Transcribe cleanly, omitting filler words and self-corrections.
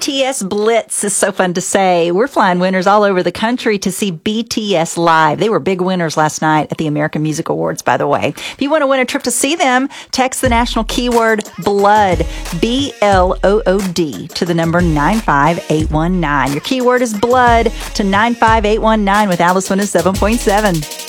BTS Blitz is so fun to say. We're flying winners all over the country to see BTS live. They were big winners last night at the American Music Awards, by the way. If you want to win a trip to see them, text the national keyword BLOOD, B-L-O-O-D, to the number 95819. Your keyword is BLOOD to 95819 with Alice 107.7.